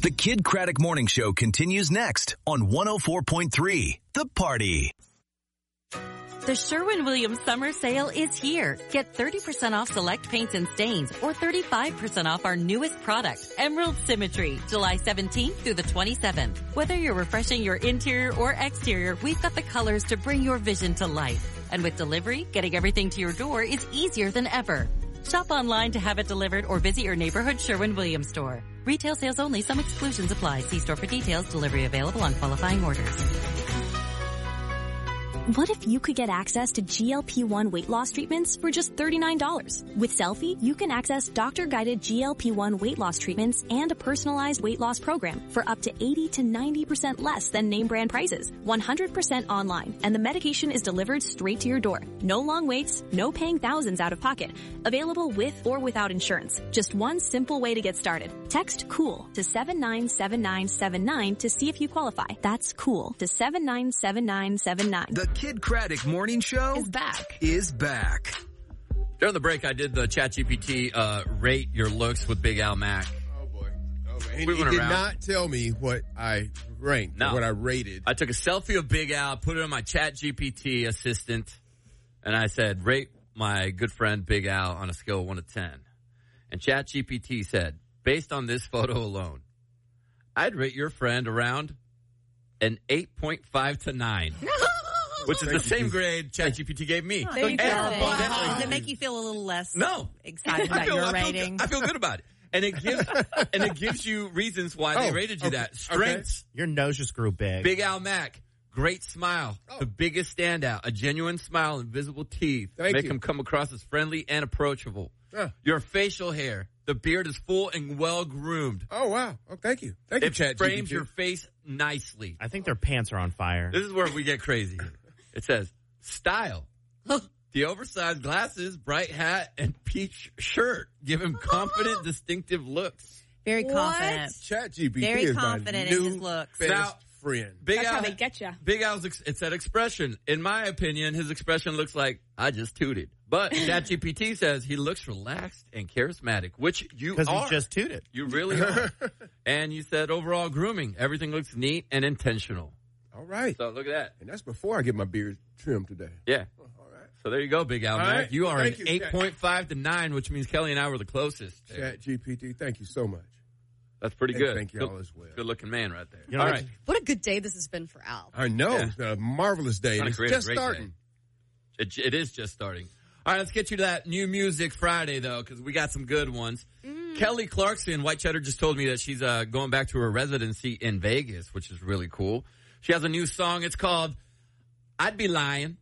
The Kid Craddock Morning Show continues next on 104.3 The Party. The Sherwin-Williams Summer Sale is here. Get 30% off select paints and stains or 35% off our newest product, Emerald Symmetry, July 17th through the 27th. Whether you're refreshing your interior or exterior, we've got the colors to bring your vision to life. And with delivery, getting everything to your door is easier than ever. Shop online to have it delivered or visit your neighborhood Sherwin-Williams store. Retail sales only. Some exclusions apply. See store for details. Delivery available on qualifying orders. What if you could get access to GLP-1 weight loss treatments for just $39? With Selfie, you can access doctor-guided GLP-1 weight loss treatments and a personalized weight loss program for up to 80 to 90% less than name brand prices, 100% online, and the medication is delivered straight to your door. No long waits, no paying thousands out of pocket. Available with or without insurance. Just one simple way to get started. Text COOL to 797979 to see if you qualify. That's COOL to 797979. The Kid Craddock Morning Show is back. During the break, I did the ChatGPT rate your looks with Big Al Mack. Oh, boy. And We he went did around. not tell me what I ranked, No. or what I rated. I took a selfie of Big Al, put it on my ChatGPT assistant, and I said, rate my good friend Big Al on a scale of 1 to 10. And ChatGPT said, based on this photo alone, I'd rate your friend around an 8.5 to 9. Which is the same grade ChatGPT gave me. There you go. Wow. Does it make you feel a little less excited I about feel, your I feel rating? good. I feel good about it. And it gives you reasons why they rated you that. Strengths. Your nose just grew big. Big Al Mack. Great smile. The biggest standout. A genuine smile and visible teeth. Make him come across as friendly and approachable. Your facial hair. The beard is full and well groomed. Oh, wow. Oh, thank you. Thank you, It ChatGPT. frames your face nicely. I think their pants are on fire. This is where we get crazy. It says, style. The oversized glasses, bright hat, and peach shirt give him confident, distinctive looks. Very confident. ChatGPT Very is confident my in new his looks. best Now, friend. Big Al, get you. Big Al's, it said expression. In my opinion, his expression looks like, I just tooted. But ChatGPT says he looks relaxed and charismatic, which you are. Because he just tooted. You really are. And you said overall grooming. Everything looks neat and intentional. All right. So look at that. And that's before I get my beard trimmed today. Yeah. All right. So there you go, Big Al. All Mack. right. You are Thank an you, 8.5 to 9, which means Kelly and I were the closest. ChatGPT, thank you so much. That's pretty And good. thank you all as well. Good looking man right there. You know, All right. What a good day this has been for Al. I know. Yeah. It's been a marvelous day. Trying to It's create a just great starting. day. It is just starting. All right, let's get you to that new music Friday, though, because we got some good ones. Kelly Clarkson, White Cheddar, just told me that she's going back to her residency in Vegas, which is really cool. She has a new song. It's called I'd Be Lying.